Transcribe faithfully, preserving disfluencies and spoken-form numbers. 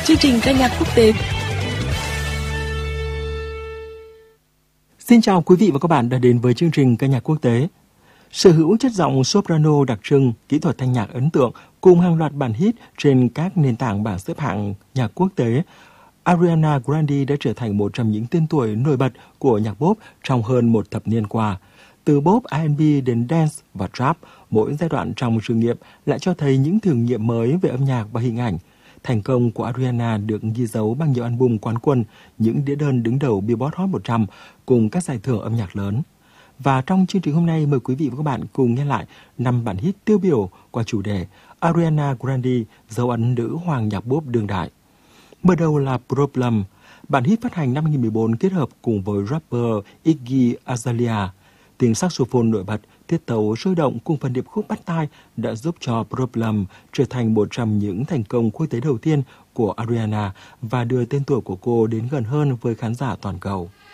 chương trình ca nhạc quốc tế. Xin chào quý vị và các bạn đã đến với chương trình ca nhạc quốc tế. Sở hữu chất giọng soprano đặc trưng, kỹ thuật thanh nhạc ấn tượng cùng hàng loạt bản hit trên các nền tảng bảng xếp hạng nhạc quốc tế, Ariana Grande đã trở thành một trong những tên tuổi nổi bật của nhạc pop trong hơn một thập niên qua. Từ pop, R and B đến dance và trap, mỗi giai đoạn trong sự nghiệp lại cho thấy những thử nghiệm mới về âm nhạc và hình ảnh. Thành công của Ariana được ghi dấu bằng nhiều album quán quân, những đĩa đơn đứng đầu Billboard Hot một trăm cùng các giải thưởng âm nhạc lớn. Và trong chương trình hôm nay, mời quý vị và các bạn cùng nghe lại năm bản hit tiêu biểu qua chủ đề Ariana Grande, dấu ấn nữ hoàng nhạc pop đương đại. Mở đầu là Problem, bản hit phát hành năm hai không một bốn kết hợp cùng với rapper Iggy Azalea. Tiếng saxophone nổi bật, tiết tấu sôi động cùng phần điệp khúc bắt tai đã giúp cho Problem trở thành một trong những thành công quốc tế đầu tiên của Ariana và đưa tên tuổi của cô đến gần hơn với khán giả toàn cầu.